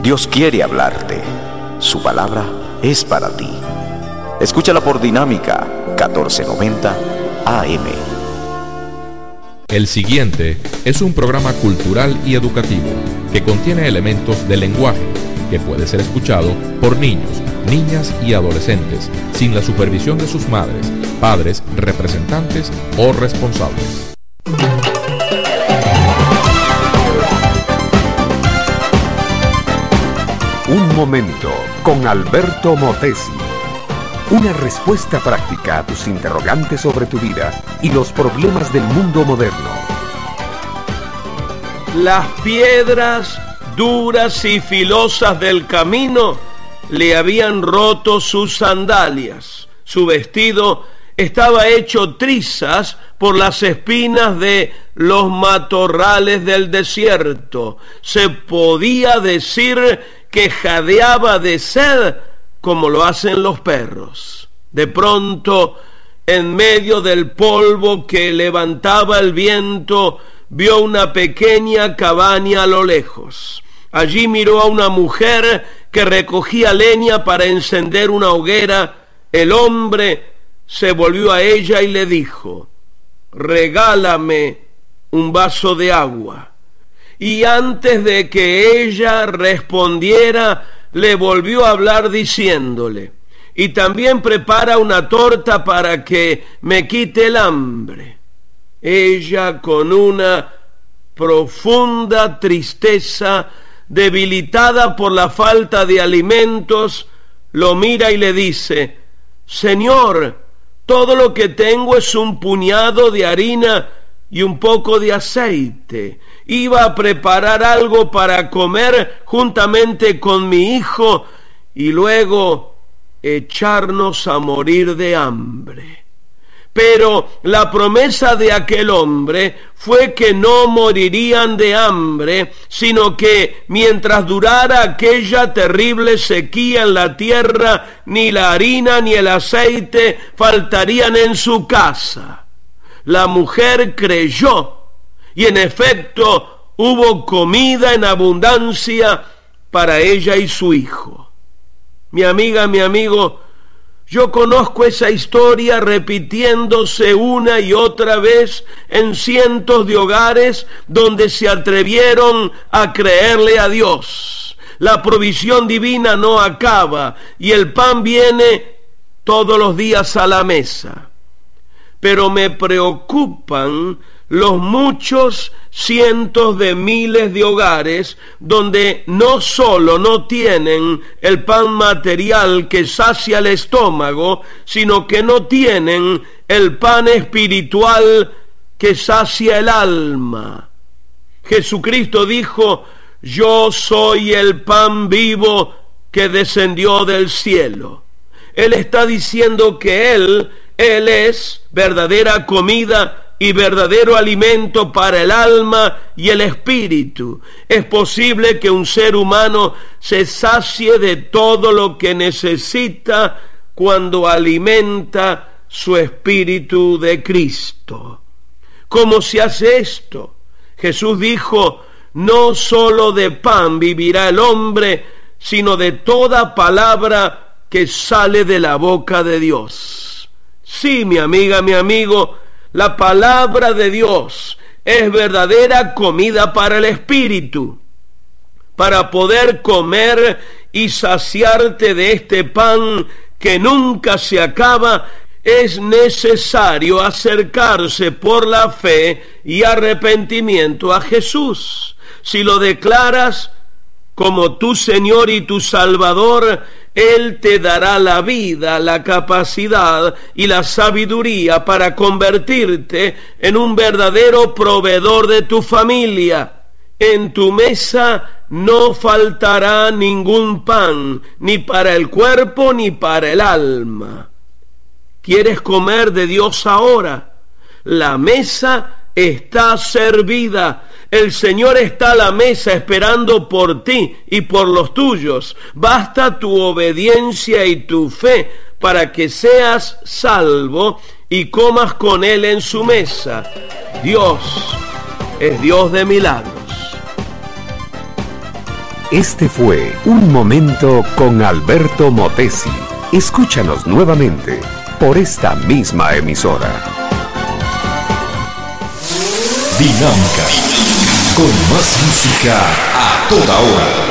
Dios quiere hablarte. Su palabra es para ti. Escúchala por Dinámica 1490 AM. El siguiente es un programa cultural y educativo que contiene elementos de lenguaje que puede ser escuchado por niños, niñas y adolescentes sin la supervisión de sus madres, padres, representantes o responsables. Un momento con Alberto Motesi. Una respuesta práctica a tus interrogantes sobre tu vida y los problemas del mundo moderno. Las piedras duras y filosas del camino le habían roto sus sandalias. Su vestido estaba hecho trizas por las espinas de los matorrales del desierto. Se podía decir que jadeaba de sed como lo hacen los perros. De pronto, en medio del polvo que levantaba el viento, vio una pequeña cabaña a lo lejos. Allí miró a una mujer que recogía leña para encender una hoguera. El hombre se volvió a ella y le dijo: «Regálame un vaso de agua». Y antes de que ella respondiera, le volvió a hablar diciéndole: «Y también prepara una torta para que me quite el hambre». Ella, con una profunda tristeza, debilitada por la falta de alimentos, lo mira y le dice: «Señor, todo lo que tengo es un puñado de harina y un poco de aceite. Iba a preparar algo para comer juntamente con mi hijo y luego echarnos a morir de hambre». Pero la promesa de aquel hombre fue que no morirían de hambre, sino que mientras durara aquella terrible sequía en la tierra, ni la harina ni el aceite faltarían en su casa. La mujer creyó, y en efecto hubo comida en abundancia para ella y su hijo. Mi amiga, mi amigo, yo conozco esa historia repitiéndose una y otra vez en cientos de hogares donde se atrevieron a creerle a Dios. La provisión divina no acaba y el pan viene todos los días a la mesa. Pero me preocupan los muchos cientos de miles de hogares donde no solo no tienen el pan material que sacia el estómago, sino que no tienen el pan espiritual que sacia el alma. Jesucristo dijo: «Yo soy el pan vivo que descendió del cielo». Él está diciendo que Él es verdadera comida y verdadero alimento para el alma y el espíritu. Es posible que un ser humano se sacie de todo lo que necesita cuando alimenta su espíritu de Cristo. ¿Cómo se hace esto? Jesús dijo: «No solo de pan vivirá el hombre, sino de toda palabra que sale de la boca de Dios». Sí, mi amiga, mi amigo, la palabra de Dios es verdadera comida para el espíritu. Para poder comer y saciarte de este pan que nunca se acaba, es necesario acercarse por la fe y arrepentimiento a Jesús. Si lo declaras como tu Señor y tu Salvador, Él te dará la vida, la capacidad y la sabiduría para convertirte en un verdadero proveedor de tu familia. En tu mesa no faltará ningún pan, ni para el cuerpo ni para el alma. ¿Quieres comer de Dios ahora? La mesa está servida. El Señor está a la mesa esperando por ti y por los tuyos. Basta tu obediencia y tu fe para que seas salvo y comas con Él en su mesa. Dios es Dios de milagros. Este fue Un Momento con Alberto Motesi. Escúchanos nuevamente por esta misma emisora. Dinámica, con más música a toda hora.